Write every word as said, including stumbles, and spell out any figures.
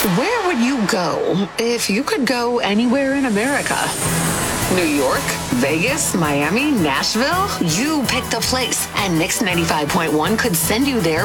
Where would you go if you could go anywhere in America? New York, Vegas, Miami, Nashville? You picked the place, and Mix ninety-five point one could send you there